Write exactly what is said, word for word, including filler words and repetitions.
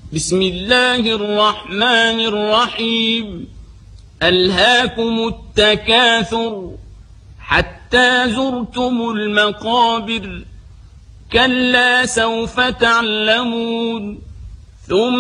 بسم الله الرحمن الرحيم ألهاكم التكاثر حتى زرتم المقابر كلا سوف تعلمون ثم